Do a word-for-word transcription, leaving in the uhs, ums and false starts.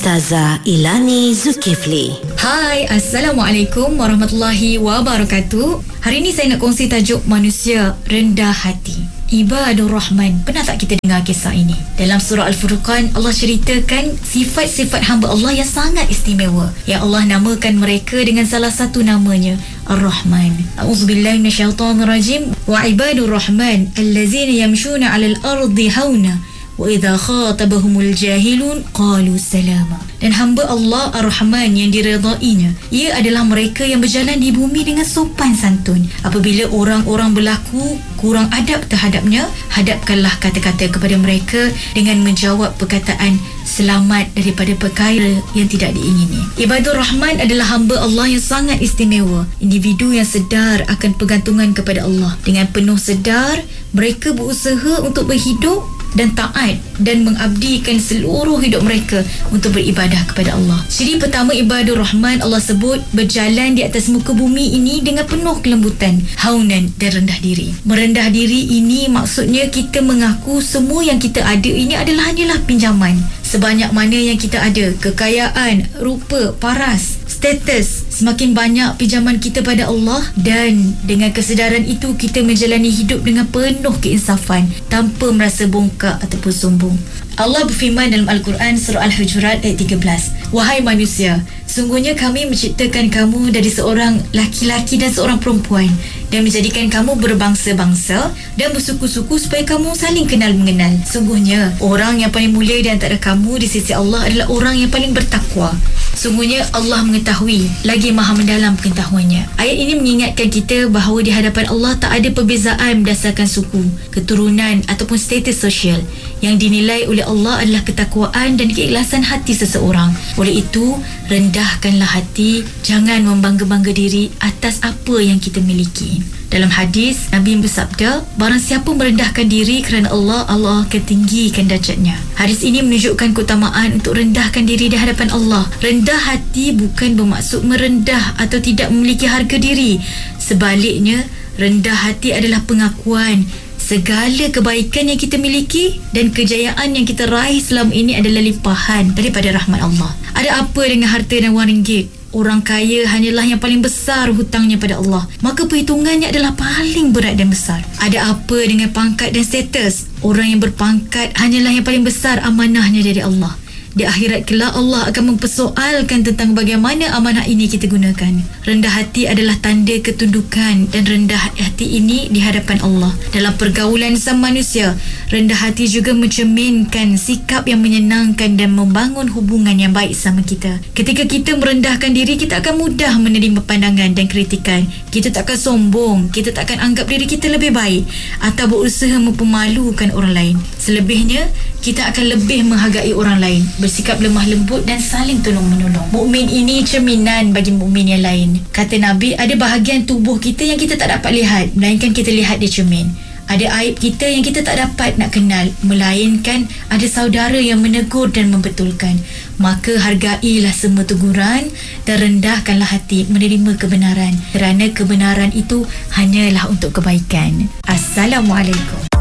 Ustazah Ilani Zulkifli. Hai, Assalamualaikum warahmatullahi wabarakatuh. Hari ini saya nak kongsi tajuk manusia rendah hati. Ibadur Rahman. Pernah tak kita dengar kisah ini? Dalam surah Al-Furqan, Allah ceritakan sifat-sifat hamba Allah yang sangat istimewa. Yang Allah namakan mereka dengan salah satu namanya, Ar-Rahman. A'udzubillahi minasyaitonirrajim. Wa ibadur Rahman allazina yamshuna 'alal ardi hauna wa idza khatabahumul jahilun qalu salama. Dan hamba Allah Ar-Rahman yang diredainya, ia adalah mereka yang berjalan di bumi dengan sopan santun. Apabila orang-orang berlaku kurang adab terhadapnya, hadapkanlah kata-kata kepada mereka dengan menjawab perkataan selamat daripada perkara yang tidak diingini. Ibadur Rahman adalah hamba Allah yang sangat istimewa, individu yang sedar akan pergantungan kepada Allah. Dengan penuh sedar, mereka berusaha untuk berhidup dan taat dan mengabdikan seluruh hidup mereka untuk beribadah kepada Allah. Ciri pertama Ibadur Rahman, Allah sebut berjalan di atas muka bumi ini dengan penuh kelembutan, haunan dan rendah diri. Merendah diri ini maksudnya kita mengaku semua yang kita ada ini adalah hanyalah pinjaman. Sebanyak mana yang kita ada, kekayaan, rupa, paras, status, semakin banyak pinjaman kita pada Allah, dan dengan kesedaran itu kita menjalani hidup dengan penuh keinsafan tanpa merasa bongkak ataupun sombong. Allah berfirman dalam Al-Quran surah Al-Hujurat ayat tiga belas, wahai manusia, sungguhnya kami menciptakan kamu dari seorang laki-laki dan seorang perempuan dan menjadikan kamu berbangsa-bangsa dan bersuku-suku supaya kamu saling kenal mengenal. Sungguhnya orang yang paling mulia di antara kamu di sisi Allah adalah orang yang paling bertakwa. Sungguhnya Allah mengetahui lagi maha mendalam pengetahuannya. Ayat ini mengingatkan kita bahawa di hadapan Allah tak ada perbezaan berdasarkan suku, keturunan ataupun status sosial. Yang dinilai oleh Allah adalah ketakwaan dan keikhlasan hati seseorang. Oleh itu, rendahkanlah hati, jangan membangga-bangga diri atas apa yang kita miliki. Dalam hadis, Nabi bersabda, barang siapa merendahkan diri kerana Allah, Allah akan tinggikan darjatnya. Hadis ini menunjukkan keutamaan untuk rendahkan diri di hadapan Allah. Rendah hati bukan bermaksud merendah atau tidak memiliki harga diri. Sebaliknya, rendah hati adalah pengakuan segala kebaikan yang kita miliki dan kejayaan yang kita raih selama ini adalah limpahan daripada rahmat Allah. Ada apa dengan harta dan wang ringgit? Orang kaya hanyalah yang paling besar hutangnya pada Allah, maka perhitungannya adalah paling berat dan besar. Ada apa dengan pangkat dan status? Orang yang berpangkat hanyalah yang paling besar amanahnya dari Allah. Di akhirat kelak Allah akan mempersoalkan tentang bagaimana amanah ini kita gunakan. Rendah hati adalah tanda ketundukan, dan rendah hati ini di hadapan Allah. Dalam pergaulan sama manusia, rendah hati juga mencerminkan sikap yang menyenangkan dan membangun hubungan yang baik sama kita. Ketika kita merendahkan diri, kita akan mudah menerima pandangan dan kritikan. Kita tak akan sombong, kita tak akan anggap diri kita lebih baik atau berusaha mempermalukan orang lain. Selebihnya, kita akan lebih menghargai orang lain, bersikap lemah lembut dan saling tolong-menolong. Mukmin ini cerminan bagi mukmin yang lain. Kata Nabi, ada bahagian tubuh kita yang kita tak dapat lihat, melainkan kita lihat di cermin. Ada aib kita yang kita tak dapat nak kenal, melainkan ada saudara yang menegur dan membetulkan. Maka hargailah semua teguran dan rendahkanlah hati menerima kebenaran, kerana kebenaran itu hanyalah untuk kebaikan. Assalamualaikum.